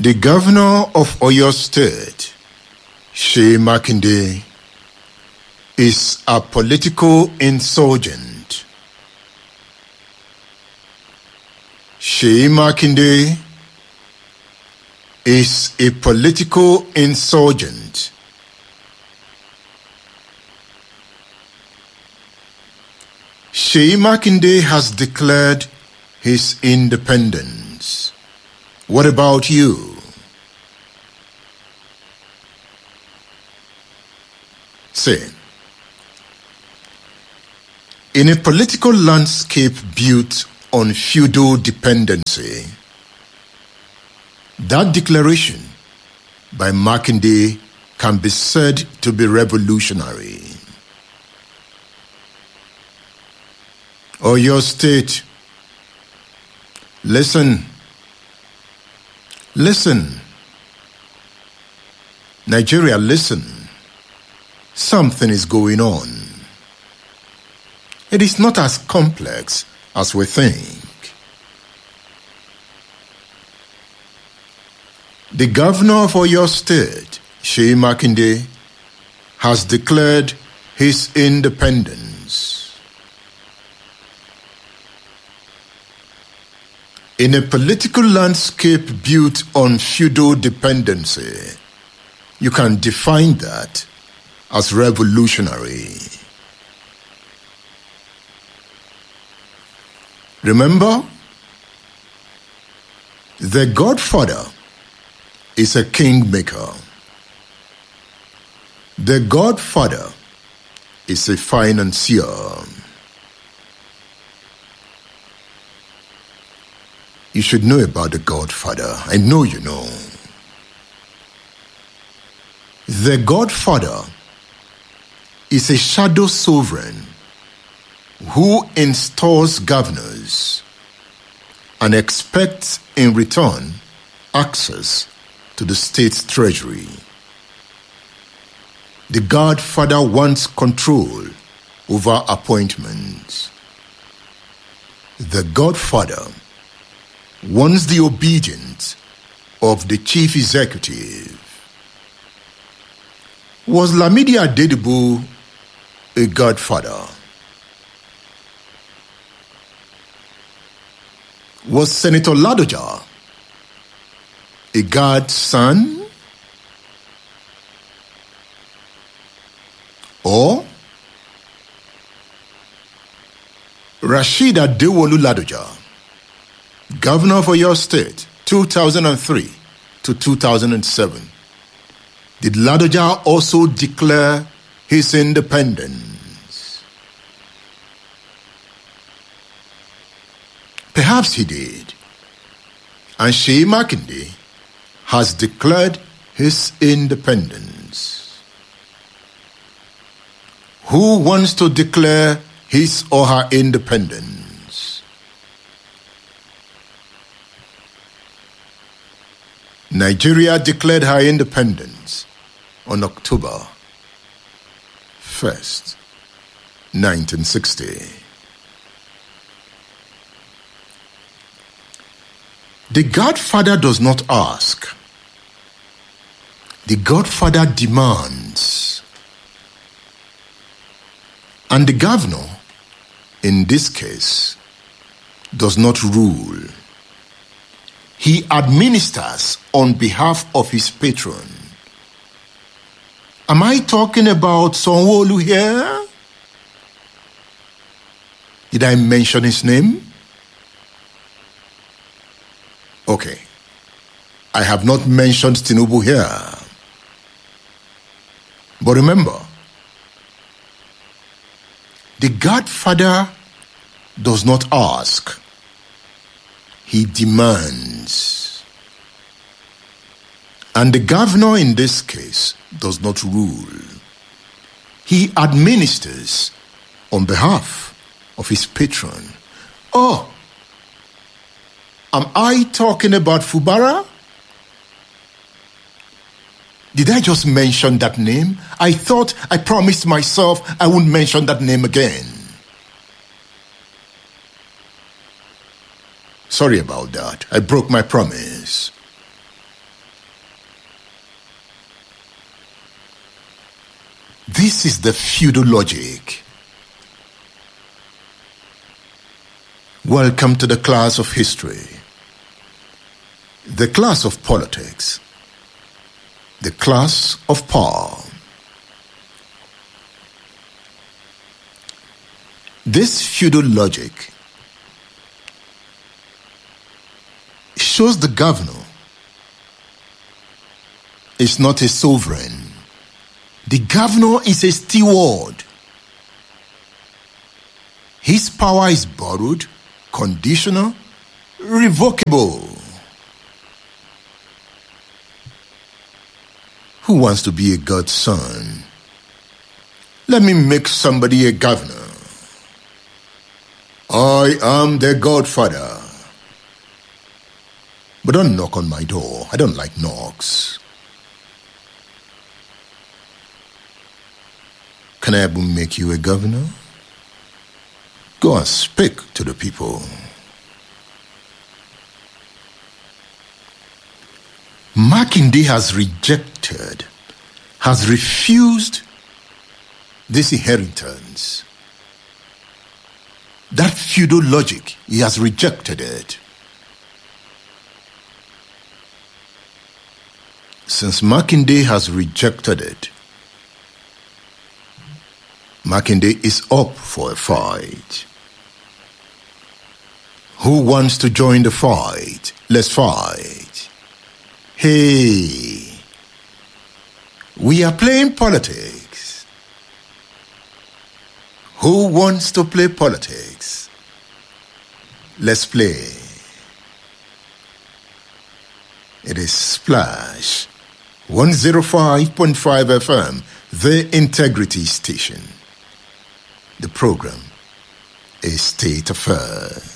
The governor of Oyo State, Seyi Makinde, is a political insurgent. Seyi Makinde is a political insurgent. Seyi Makinde has declared his independence. What about you? Say, in a political landscape built on feudal dependency, that declaration by Makinde can be said to be revolutionary. Oyo State, listen. Listen. Nigeria, listen. Something is going on. It is not as complex as we think. The governor of Oyo State, Seyi Makinde, has declared his independence. In a political landscape built on feudal dependency, you can define that as revolutionary. Remember, the Godfather is a kingmaker. The Godfather is a financier. You should know about the Godfather. I know you know. The Godfather is a shadow sovereign who installs governors and expects in return access to the state's treasury. The Godfather wants control over appointments. The Godfather wants the obedience of the chief executive. Was Lamidi Adedibu a godfather? Was Senator Ladoja a godson? Or Rashid Adewolu Ladoja, governor of Oyo State, 2003 to 2007. Did Ladoja also declare his independence? Perhaps he did. And Seyi Makinde has declared his independence. Who wants to declare his or her independence? Nigeria declared her independence on October 1st, 1960. The Godfather does not ask. The Godfather demands. And the governor, in this case, does not rule. He administers on behalf of his patron. Am I talking about Sanwo-Olu here? Did I mention his name? Okay. I have not mentioned Tinubu here. But remember, the Godfather does not ask. He demands. And the governor in this case does not rule. He administers on behalf of his patron. Oh, am I talking about Fubara? Did I just mention that name? I thought I promised myself I wouldn't mention that name again. Sorry about that. I broke my promise. This is the feudal logic. Welcome to the class of history, the class of politics, the class of power. This feudal logic shows the governor is not a sovereign. The governor is a steward. His power is borrowed, conditional, revocable. Who wants to be a God's son? Let me make somebody a governor. I am the Godfather. But don't knock on my door. I don't like knocks. Can I ever make you a governor? Go and speak to the people. Makinde has refused this inheritance. That feudal logic, he has rejected it. Since Makinde has rejected it, Makinde is up for a fight. Who wants to join the fight? Let's fight. Hey, we are playing politics. Who wants to play politics? Let's play. It is Splash 105.5 FM, the Integrity Station. The program is State Affairs.